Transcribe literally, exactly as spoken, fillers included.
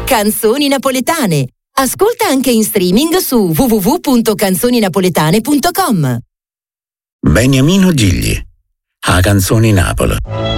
Canzoni napoletane. Ascolta anche in streaming su w w w punto canzoni napoletane punto com. Beniamino Gigli, a Canzoni Napoli.